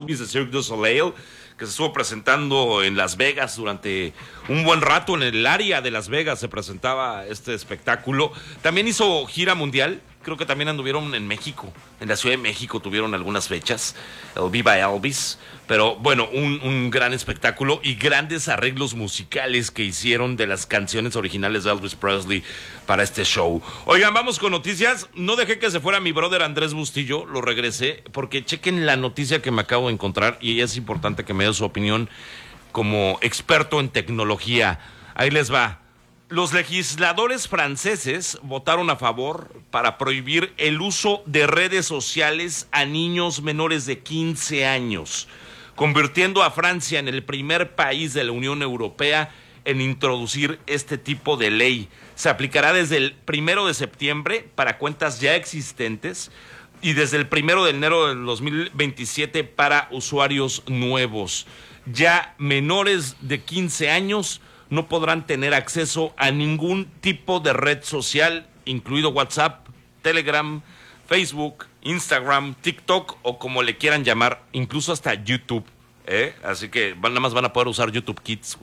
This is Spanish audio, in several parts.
Elvis de Cirque du Soleil, que se estuvo presentando en Las Vegas durante un buen rato. En el área de Las Vegas se presentaba este espectáculo. También hizo gira mundial. Creo que también anduvieron en México. En la Ciudad de México tuvieron algunas fechas. El Viva Elvis. Pero bueno, un gran espectáculo y grandes arreglos musicales que hicieron de las canciones originales de Elvis Presley para este show. Oigan, vamos con noticias. No dejé que se fuera mi brother Andrés Bustillo. Lo regresé porque chequen la noticia que me acabo de encontrar y es importante que me dé su opinión como experto en tecnología. Ahí les va. Los legisladores franceses votaron a favor para prohibir el uso de redes sociales a niños menores de 15 años, convirtiendo a Francia en el primer país de la Unión Europea en introducir este tipo de ley. Se aplicará desde el 1 de septiembre para cuentas ya existentes y desde el 1 de enero del 2027 para usuarios nuevos. Ya menores de 15 años no podrán tener acceso a ningún tipo de red social, incluido WhatsApp, Telegram, Facebook, Instagram, TikTok o como le quieran llamar, incluso hasta YouTube. Así que nada más van a poder usar YouTube Kids.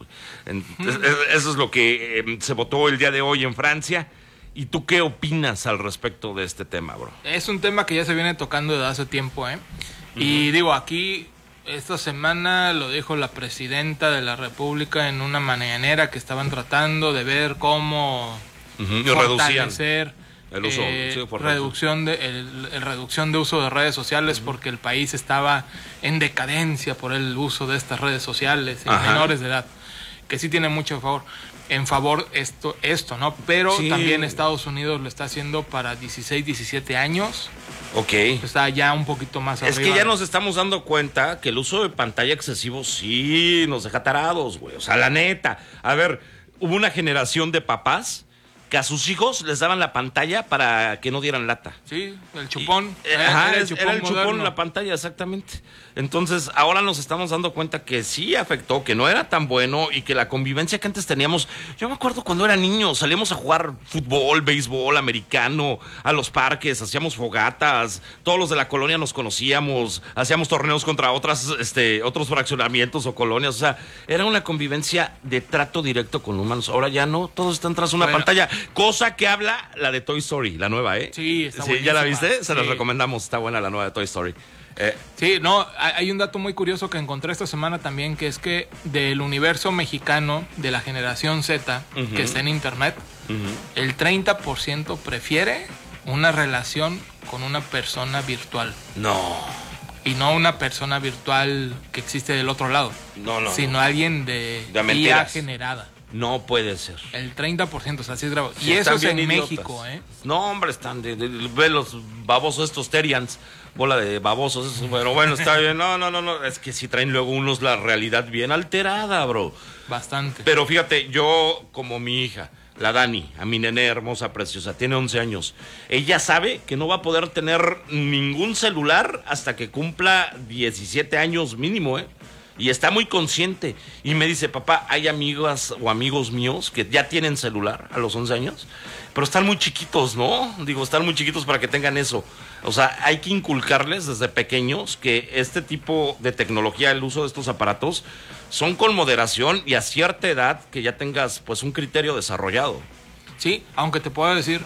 Eso es lo que se votó el día de hoy en Francia. ¿Y tú qué opinas al respecto de este tema, bro? Es un tema que ya se viene tocando desde hace tiempo, Y digo, aquí esta semana lo dijo la presidenta de la República en una mañanera que estaban tratando de ver cómo fortalecer el uso, reducción de uso de redes sociales, porque el país estaba en decadencia por el uso de estas redes sociales en menores de edad, que sí tiene mucho en favor esto, ¿no? Pero también Estados Unidos lo está haciendo para 16, 17 años. Ok. Está ya un poquito más arriba. Es que ya nos estamos dando cuenta que el uso de pantalla excesivo sí nos deja tarados, güey. O sea, la neta. A ver, hubo una generación de papás que a sus hijos les daban la pantalla para que no dieran lata. Sí, el chupón. Era el chupón, la pantalla, exactamente. Entonces, ahora nos estamos dando cuenta que sí afectó, que no era tan bueno y que la convivencia que antes teníamos... Yo me acuerdo cuando era niño, salíamos a jugar fútbol, béisbol, americano, a los parques, hacíamos fogatas, todos los de la colonia nos conocíamos, hacíamos torneos contra otros fraccionamientos o colonias, o sea, era una convivencia de trato directo con humanos. Ahora ya no, todos están tras una pantalla, cosa que habla la de Toy Story, la nueva, Sí, está buenísima. ¿Ya la viste? Se las recomendamos, está buena la nueva de Toy Story. Sí, no, hay un dato muy curioso que encontré esta semana también, que es que del universo mexicano de la generación Z que está en internet, el 30% prefiere una relación con una persona virtual. No. Y no una persona virtual que existe del otro lado. No. Sino alguien de IA generada. No puede ser. El 30%, o sea, sí es grave. Sí, y eso es en idiotas. México, No, hombre, están ve los babosos estos Terians, bola de babosos, pero bueno, está bien. No, es que si traen luego unos la realidad bien alterada, bro. Bastante. Pero fíjate, yo como mi hija, la Dani, a mi nené hermosa, preciosa, tiene 11 años. Ella sabe que no va a poder tener ningún celular hasta que cumpla 17 años mínimo, Y está muy consciente. Y me dice, papá, hay amigas o amigos míos que ya tienen celular a los 11 años, pero están muy chiquitos, ¿no? Digo, están muy chiquitos para que tengan eso. O sea, hay que inculcarles desde pequeños que este tipo de tecnología, el uso de estos aparatos, son con moderación y a cierta edad que ya tengas pues un criterio desarrollado. Sí, aunque te puedo decir,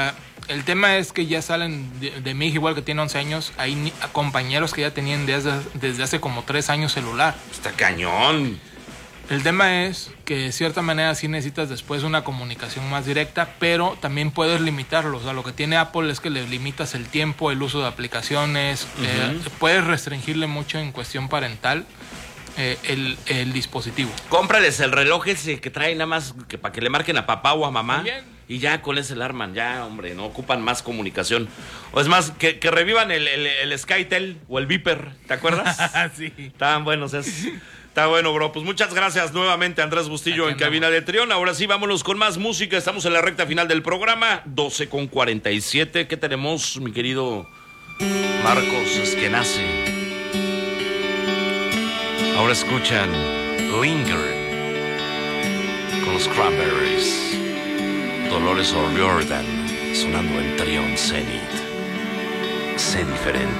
el tema es que ya salen de mi hija, igual que tiene 11 años, hay compañeros que ya tenían desde hace como 3 años celular. Está cañón. El tema es que de cierta manera sí necesitas después una comunicación más directa, pero también puedes limitarlo. O sea, lo que tiene Apple es que le limitas el tiempo, el uso de aplicaciones, puedes restringirle mucho en cuestión parental el dispositivo. Cómprales el reloj ese que trae nada más que para que le marquen a papá o a mamá. Bien. Y ya con ese la arman, ya, hombre, no ocupan más comunicación. O es más, que revivan el SkyTel o el Viper, ¿te acuerdas? Sí. Estaban buenos esos. Está bueno, bro. Pues muchas gracias nuevamente, Andrés Bustillo, en Cabina de Trión. Ahora sí, vámonos con más música. Estamos en la recta final del programa, 12:47. ¿Qué tenemos, mi querido Marcos Eskenazi? Ahora escuchan Linger con los Cranberries. Dolores O'Riordan sonando en Trión Zenith. Sé diferente.